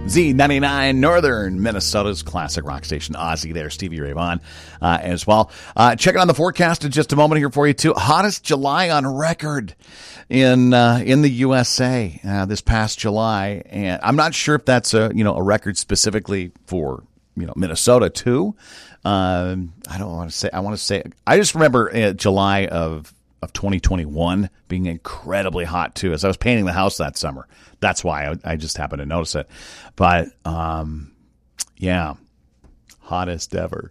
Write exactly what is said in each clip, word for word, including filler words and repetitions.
Z ninety-nine, Northern Minnesota's classic rock station. Ozzy there, Stevie Ray Vaughan uh, as well. Uh, checking on the forecast in just a moment here for you, too. Hottest July on record in uh, in the U S A uh, this past July. And I'm not sure if that's a, you know, a record specifically for, you know, Minnesota, too. Um, I don't want to say, I want to say, I just remember uh, July of of twenty twenty-one being incredibly hot, too, as I was painting the house that summer. That's why I, I just happened to notice it. But, um, yeah, hottest ever.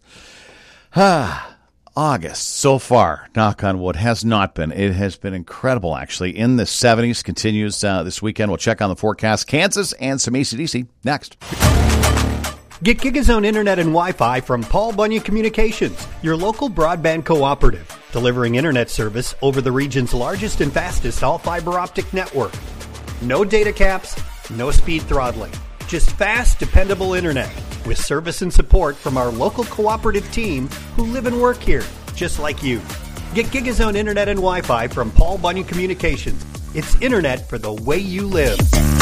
August, so far, knock on wood, has not been. It has been incredible, actually. In the seventies, continues uh, this weekend. We'll check on the forecast. Kansas and some A C D C next. Get GigaZone Internet and Wi-Fi from Paul Bunyan Communications, your local broadband cooperative, delivering internet service over the region's largest and fastest all-fiber optic network. No data caps, no speed throttling, just fast, dependable internet with service and support from our local cooperative team who live and work here, just like you. Get GigaZone Internet and Wi-Fi from Paul Bunyan Communications. It's internet for the way you live.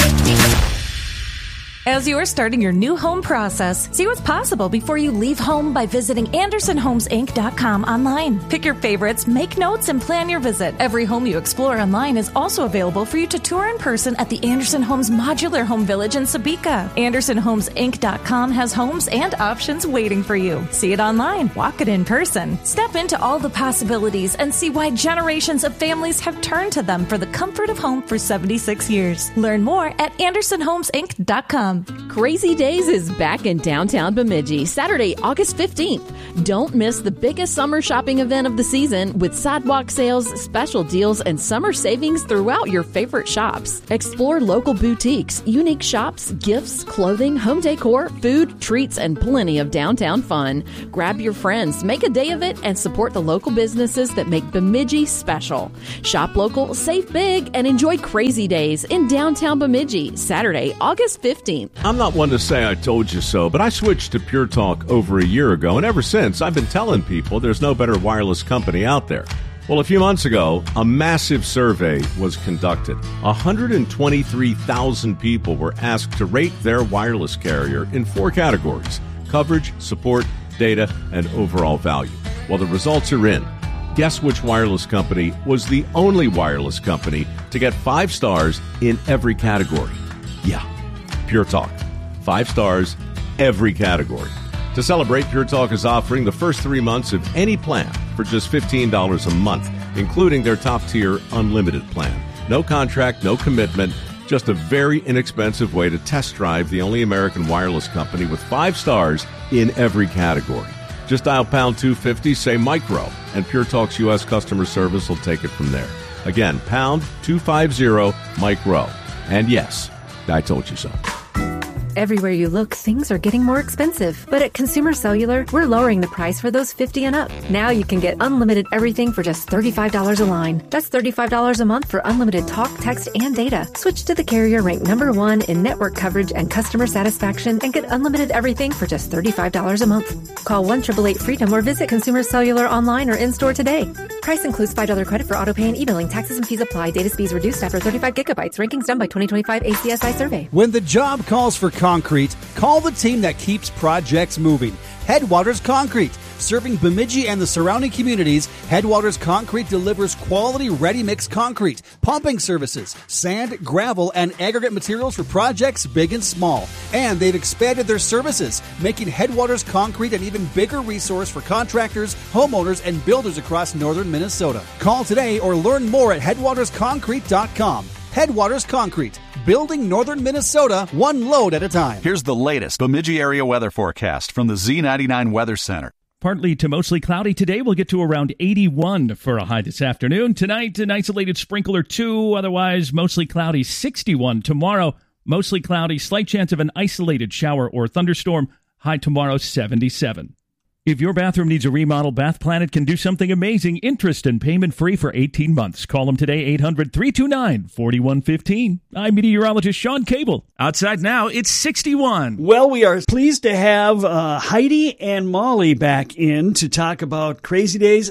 As you are starting your new home process, see what's possible before you leave home by visiting Anderson Homes Inc dot com online. Pick your favorites, make notes, and plan your visit. Every home you explore online is also available for you to tour in person at the Anderson Homes Modular Home Village in Sabika. Anderson Homes Inc dot com has homes and options waiting for you. See it online, walk it in person. Step into all the possibilities and see why generations of families have turned to them for the comfort of home for seventy-six years. Learn more at Anderson Homes Inc dot com. Crazy Days is back in downtown Bemidji, Saturday, August fifteenth. Don't miss the biggest summer shopping event of the season with sidewalk sales, special deals, and summer savings throughout your favorite shops. Explore local boutiques, unique shops, gifts, clothing, home decor, food, treats, and plenty of downtown fun. Grab your friends, make a day of it, and support the local businesses that make Bemidji special. Shop local, save big, and enjoy Crazy Days in downtown Bemidji, Saturday, August fifteenth. I'm not one to say I told you so, but I switched to Pure Talk over a year ago, and ever since, I've been telling people there's no better wireless company out there. Well, a few months ago, a massive survey was conducted. one hundred twenty-three thousand people were asked to rate their wireless carrier in four categories: coverage, support, data, and overall value. Well, the results are in. Guess which wireless company was the only wireless company to get five stars in every category? Yeah. Pure Talk. Five stars, every category. To celebrate, Pure Talk is offering the first three months of any plan for just fifteen dollars a month, including their top-tier unlimited plan. No contract, no commitment, just a very inexpensive way to test drive the only American wireless company with five stars in every category. Just dial pound two fifty, say micro, and Pure Talk's U S customer service will take it from there. Again, pound two fifty, micro. And yes, I told you so. Everywhere you look, things are getting more expensive. But at Consumer Cellular, we're lowering the price for those fifty and up. Now you can get unlimited everything for just thirty-five dollars a line. That's thirty-five dollars a month for unlimited talk, text, and data. Switch to the carrier ranked number one in network coverage and customer satisfaction and get unlimited everything for just thirty-five dollars a month. Call one eight eight eight freedom or visit Consumer Cellular online or in-store today. Price includes five dollars credit for auto pay and e-billing. Taxes and fees apply. Data speeds reduced after thirty-five gigabytes. Rankings done by twenty twenty-five A C S I survey. When the job calls for concrete, call the team that keeps projects moving. Headwaters Concrete. Serving Bemidji and the surrounding communities, Headwaters Concrete delivers quality ready-mix concrete, pumping services, sand, gravel, and aggregate materials for projects big and small. And they've expanded their services, making Headwaters Concrete an even bigger resource for contractors, homeowners, and builders across northern Minnesota. Call today or learn more at headwaters concrete dot com. Headwaters Concrete, building northern Minnesota one load at a time. Here's the latest Bemidji area weather forecast from the Z ninety-nine Weather Center. Partly to mostly cloudy today. We'll get to around eighty-one for a high this afternoon. Tonight, an isolated sprinkle or two. Otherwise, mostly cloudy, sixty-one. Tomorrow, mostly cloudy. Slight chance of an isolated shower or thunderstorm. High tomorrow, seventy-seven. If your bathroom needs a remodel, Bath Planet can do something amazing. Interest and payment free for eighteen months. Call them today, eight hundred, three two nine, four one one five. I'm meteorologist Sean Cable. Outside now, it's sixty-one. Well, we are pleased to have uh, Heidi and Molly back in to talk about Crazy Days.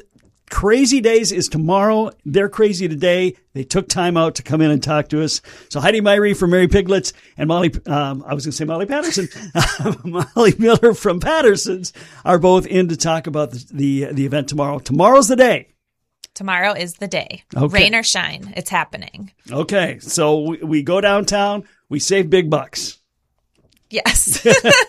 Crazy Days is tomorrow. They're crazy today. They took time out to come in and talk to us. So Heidi Myrie from Mary Piglets and Molly, um, I was going to say Molly Patterson, Molly Miller from Patterson's are both in to talk about the, the, the event tomorrow. Tomorrow's the day. Tomorrow is the day. Okay. Rain or shine, it's happening. Okay. So we, we go downtown. We save big bucks. Yes.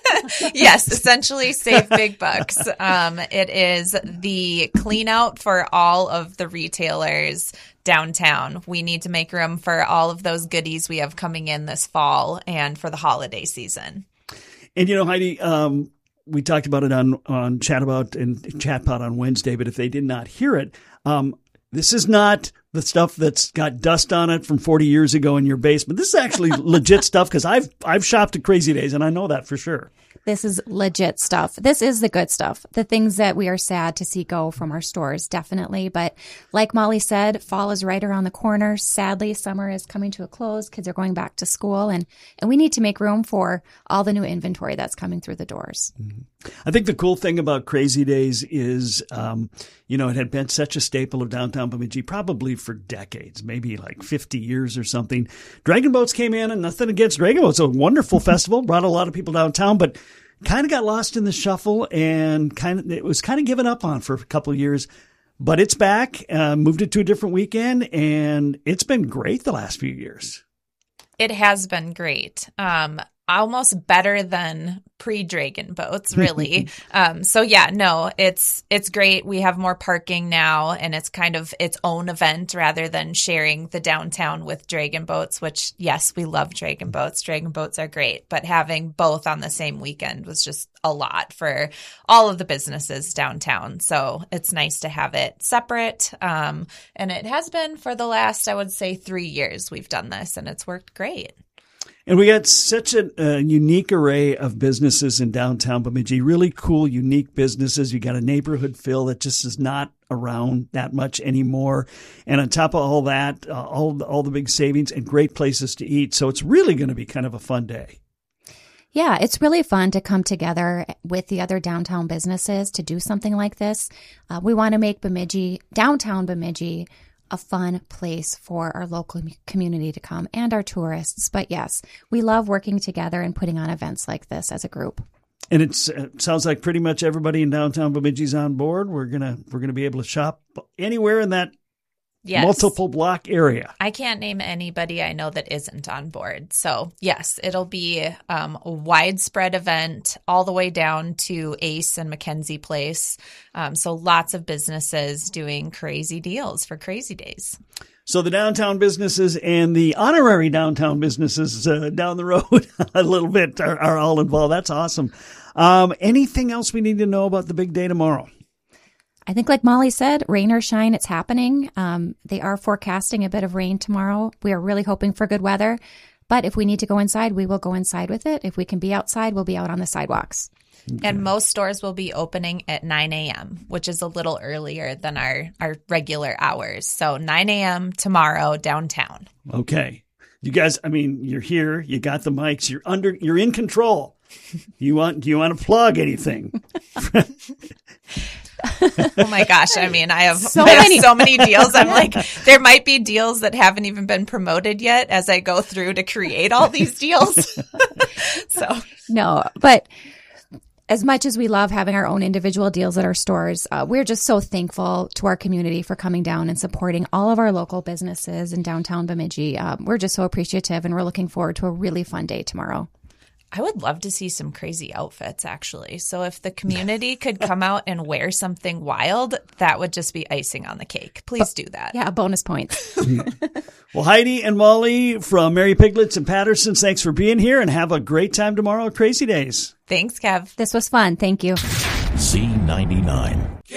Yes, essentially save big bucks. Um, it is the clean out for all of the retailers downtown. We need to make room for all of those goodies we have coming in this fall and for the holiday season. And, you know, Heidi, um, we talked about it on, on Chat About and Chatpot on Wednesday, but if they did not hear it, um, this is not the stuff that's got dust on it from forty years ago in your basement. This is actually legit stuff because I've I've shopped at Crazy Days, and I know that for sure. This is legit stuff. This is the good stuff. The things that we are sad to see go from our stores, definitely. But like Molly said, fall is right around the corner. Sadly, summer is coming to a close. Kids are going back to school, and, and we need to make room for all the new inventory that's coming through the doors. Mm-hmm. I think the cool thing about Crazy Days is, um, you know, it had been such a staple of downtown Bemidji probably for decades, maybe like fifty years or something. Dragon Boats came in, and nothing against Dragon Boats. A wonderful festival, brought a lot of people downtown, but kind of got lost in the shuffle and kind of, it was kind of given up on for a couple of years, but it's back, uh, moved it to a different weekend, and it's been great the last few years. It has been great. Um, almost better than pre-Dragon Boats, really. um, so yeah, no, it's it's great. We have more parking now, and it's kind of its own event rather than sharing the downtown with Dragon Boats, which, yes, we love Dragon Boats. Dragon Boats are great, but having both on the same weekend was just a lot for all of the businesses downtown. So it's nice to have it separate. Um, and it has been for the last, I would say, three years we've done this, and it's worked great. And we got such a, a unique array of businesses in downtown Bemidji, really cool, unique businesses. You got a neighborhood feel that just is not around that much anymore. And on top of all that, uh, all, all the big savings and great places to eat. So it's really going to be kind of a fun day. Yeah, it's really fun to come together with the other downtown businesses to do something like this. Uh, we want to make Bemidji, downtown Bemidji, a fun place for our local community to come and our tourists. But yes, we love working together and putting on events like this as a group. And it's, it sounds like pretty much everybody in downtown Bemidji's on board. We're gonna we're gonna be able to shop anywhere in that yes. multiple block area. I can't name anybody I know that isn't on board. So yes, it'll be um, a widespread event all the way down to Ace and Mackenzie Place. Um, so lots of businesses doing crazy deals for Crazy Days. So the downtown businesses and the honorary downtown businesses uh, down the road a little bit are, are all involved. That's awesome. Um, anything else we need to know about the big day tomorrow? I think like Molly said, rain or shine, it's happening. Um, they are forecasting a bit of rain tomorrow. We are really hoping for good weather. But if we need to go inside, we will go inside with it. If we can be outside, we'll be out on the sidewalks. Okay. And most stores will be opening at nine a.m., which is a little earlier than our, our regular hours. So nine a.m. tomorrow downtown. Okay. You guys, I mean, you're here. You got the mics. You're under. You're in control. You want? Do you want to plug anything? Oh my gosh. I mean, I have so, I have many. so many deals. I'm like, there might be deals that haven't even been promoted yet as I go through to create all these deals. So no, but as much as we love having our own individual deals at our stores, uh, we're just so thankful to our community for coming down and supporting all of our local businesses in downtown Bemidji. Um, we're just so appreciative, and we're looking forward to a really fun day tomorrow. I would love to see some crazy outfits, actually. So if the community could come out and wear something wild, that would just be icing on the cake. Please do that. Yeah, bonus points. Well, Heidi and Molly from Mary Piglets and Patterson's, thanks for being here, and have a great time tomorrow at Crazy Days. Thanks, Kev. This was fun. Thank you. Z ninety-nine.